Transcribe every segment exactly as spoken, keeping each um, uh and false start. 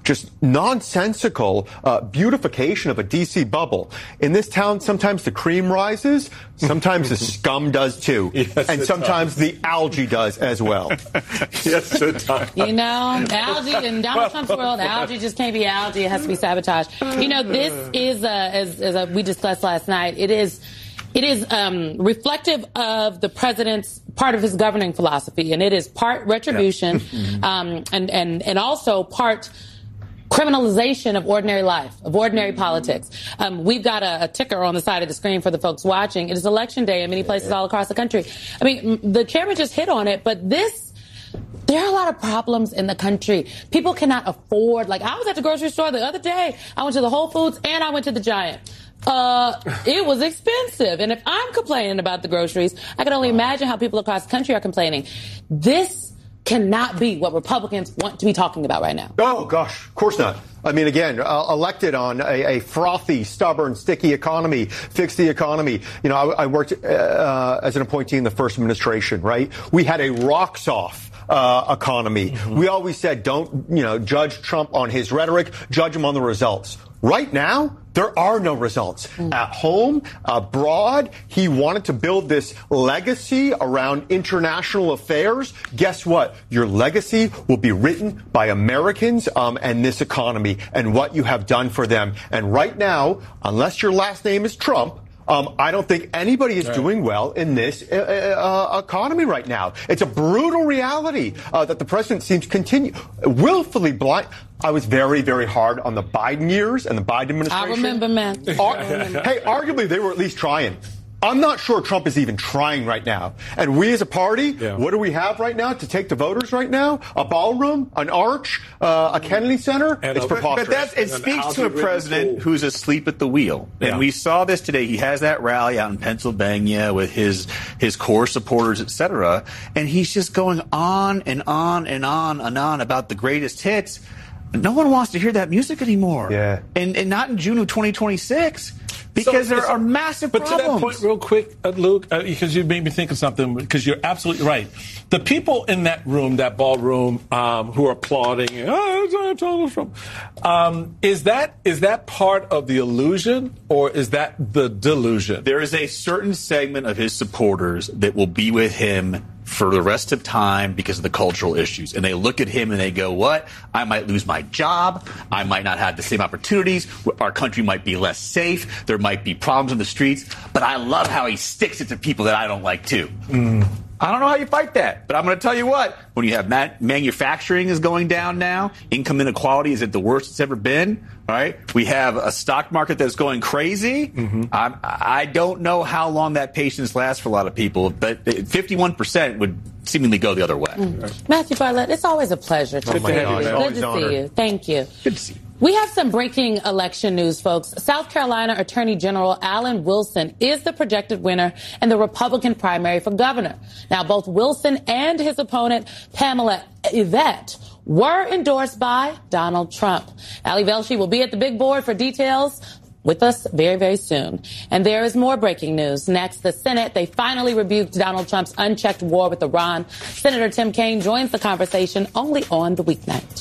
just nonsensical uh, beautification of a D C bubble. In this town, sometimes the cream rises, sometimes the scum does too, yes, and sometimes does. the algae does as well. Yes, it does. You know, algae in Donald Trump's world, algae just can't be algae. It has to be sabotaged. You know, this is, uh, as, as uh, we discussed last night, it is It is um, reflective of the president's part of his governing philosophy, and it is part retribution yeah. um, and, and, and also part criminalization of ordinary life, of ordinary politics. Um, we've got a, a ticker on the side of the screen for the folks watching. It is election day in many places all across the country. I mean, the chairman just hit on it, but this, there are a lot of problems in the country. People cannot afford, like I was at the grocery store the other day. I went to the Whole Foods and I went to the Giant. Uh, it was expensive. And if I'm complaining about the groceries, I can only imagine how people across the country are complaining. This cannot be what Republicans want to be talking about right now. Oh, gosh, of course not. I mean, again, uh, elected on a, a frothy, stubborn, sticky economy, fix the economy. You know, I, I worked uh, as an appointee in the first administration, right? We had a rocks-off Uh, economy. Mm-hmm. We always said, don't, you know, judge Trump on his rhetoric, judge him on the results. Right now, there are no results. Mm. At home, abroad, he wanted to build this legacy around international affairs. Guess what? Your legacy will be written by Americans um, and this economy and what you have done for them. And right now, unless your last name is Trump, Um, I don't think anybody is right. doing well in this uh, uh, economy right now. It's a brutal reality uh, that the president seems to continue willfully blind. I was very, very hard on the Biden years and the Biden administration. I remember, man. Ar- I remember. Hey, arguably they were at least trying. I'm not sure Trump is even trying right now. And we as a party, yeah. what do we have right now to take to voters right now? A ballroom, an arch, uh, a Kennedy Center? And it's a, preposterous. But that, it speaks to a president who's asleep at the wheel. And yeah. we saw this today. He has that rally out in Pennsylvania with his his core supporters, et cetera. And he's just going on and on and on and on about the greatest hits. No one wants to hear that music anymore. Yeah. And, and not in June of twenty twenty-six. Because so, there are massive but problems. But to that point, real quick, uh, Luke, uh, because you made me think of something, because you're absolutely right. The people in that room, that ballroom, um, who are applauding, oh, Donald Trump, um, is that is that part of the illusion or is that the delusion? There is a certain segment of his supporters that will be with him for the rest of time because of the cultural issues. And they look at him and they go, what? I might lose my job. I might not have the same opportunities. Our country might be less safe. There might be problems in the streets. But I love how he sticks it to people that I don't like, too. Mm. I don't know how you fight that. But I'm going to tell you what. When you have ma- manufacturing is going down now, income inequality is at the worst it's ever been, right? We have a stock market that's going crazy. Mm-hmm. I'm, I don't know how long that patience lasts for a lot of people, but fifty-one percent would seemingly go the other way. Mm. Right. Matthew Bartlett, it's always a pleasure to oh see you. Good to honor. see you. Thank you. Good to see you. We have some breaking election news, folks. South Carolina Attorney General Alan Wilson is the projected winner in the Republican primary for governor. Now, both Wilson and his opponent, Pamela Yvette, were endorsed by Donald Trump. Ali Velshi will be at the big board for details with us very, very soon. And there is more breaking news. Next, the Senate, they finally rebuked Donald Trump's unchecked war with Iran. Senator Tim Kaine joins the conversation only on the weeknight.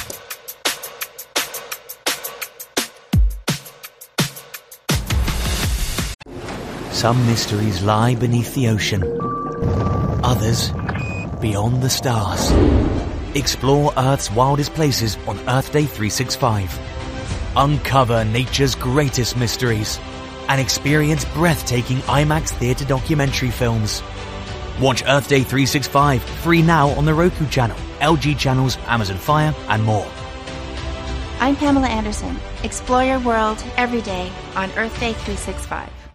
Some mysteries lie beneath the ocean. Others, beyond the stars. Explore Earth's wildest places on Earth Day three sixty-five. Uncover nature's greatest mysteries and experience breathtaking IMAX theater documentary films. Watch Earth Day three sixty-five free now on the Roku channel, L G channels, Amazon Fire, and more. I'm Pamela Anderson. Explore your world every day on Earth Day three sixty-five.